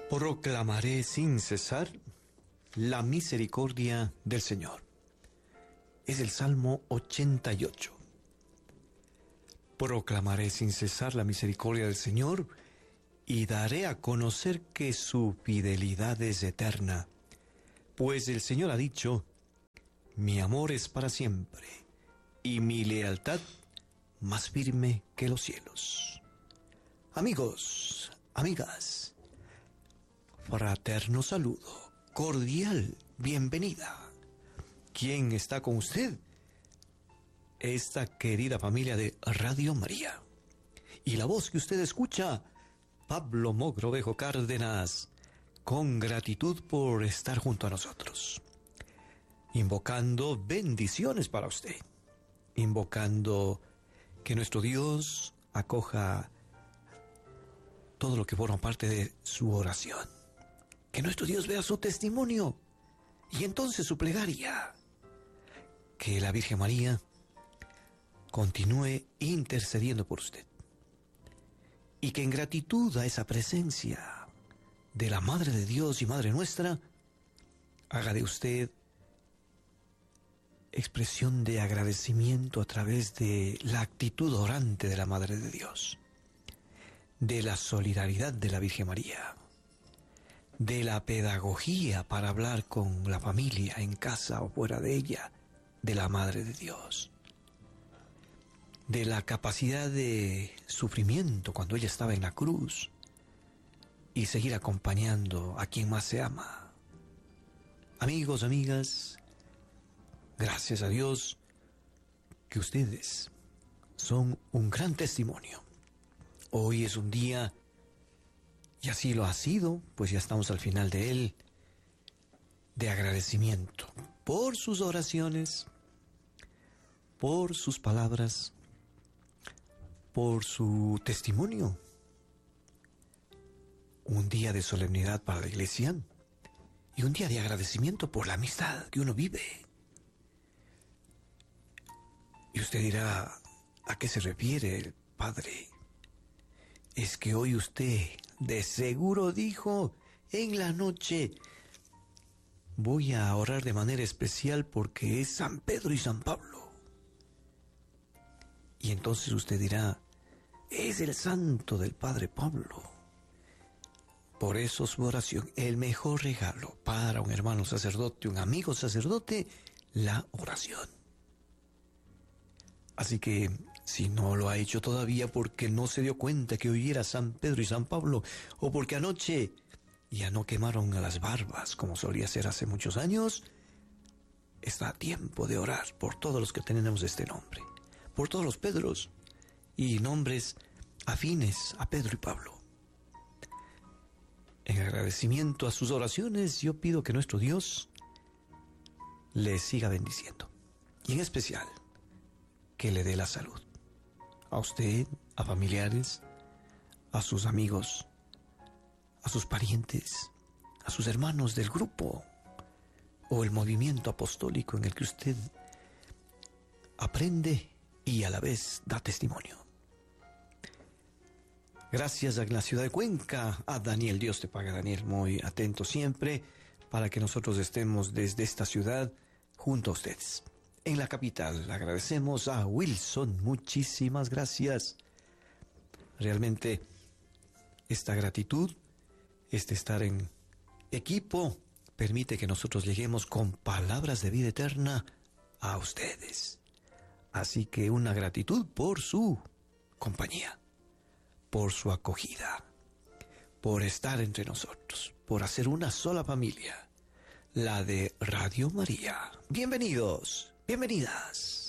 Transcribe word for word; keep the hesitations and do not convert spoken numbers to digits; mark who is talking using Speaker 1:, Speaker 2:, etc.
Speaker 1: Proclamaré sin cesar la misericordia del Señor. Es el Salmo ochenta y ocho. Proclamaré sin cesar la misericordia del Señor y daré a conocer que su fidelidad es eterna. Pues el Señor ha dicho, mi amor es para siempre y mi lealtad más firme que los cielos. Amigos, amigas, fraterno saludo, cordial bienvenida. ¿Quién está con usted? Esta querida familia de Radio María. Y la voz que usted escucha, Pablo Mogrovejo Cárdenas, con gratitud por estar junto a nosotros. Invocando bendiciones para usted. Invocando que nuestro Dios acoja todo lo que forma parte de su oración. Que nuestro Dios vea su testimonio y entonces su plegaria. Que la Virgen María continúe intercediendo por usted. Y que en gratitud a esa presencia de la Madre de Dios y Madre nuestra, haga de usted expresión de agradecimiento a través de la actitud orante de la Madre de Dios, de la solidaridad de la Virgen María, de la pedagogía para hablar con la familia en casa o fuera de ella, de la Madre de Dios, de la capacidad de sufrimiento cuando ella estaba en la cruz y seguir acompañando a quien más se ama. Amigos, amigas, gracias a Dios que ustedes son un gran testimonio. Hoy es un día, y así lo ha sido, pues ya estamos al final de él, de agradecimiento por sus oraciones, por sus palabras, por su testimonio. Un día de solemnidad para la iglesia y un día de agradecimiento por la amistad que uno vive. Y usted dirá, ¿a qué se refiere, padre? Es que hoy usted de seguro dijo en la noche, voy a orar de manera especial porque es San Pedro y San Pablo. Y entonces usted dirá, es el santo del Padre Pablo. Por eso su oración, el mejor regalo para un hermano sacerdote, un amigo sacerdote, la oración. Así que, si no lo ha hecho todavía porque no se dio cuenta que hoy era San Pedro y San Pablo, o porque anoche ya no quemaron a las barbas como solía ser hace muchos años, está a tiempo de orar por todos los que tenemos este nombre, por todos los Pedros y nombres afines a Pedro y Pablo. En agradecimiento a sus oraciones, yo pido que nuestro Dios les siga bendiciendo. Y en especial, que le dé la salud. A usted, a familiares, a sus amigos, a sus parientes, a sus hermanos del grupo o el movimiento apostólico en el que usted aprende y a la vez da testimonio. Gracias a la ciudad de Cuenca, a Daniel, Dios te paga, Daniel, muy atento siempre para que nosotros estemos desde esta ciudad junto a ustedes. En la capital agradecemos a Wilson, muchísimas gracias. Realmente esta gratitud, este estar en equipo, permite que nosotros lleguemos con palabras de vida eterna a ustedes. Así que una gratitud por su compañía, por su acogida, por estar entre nosotros, por hacer una sola familia, la de Radio María. Bienvenidos, bienvenidas.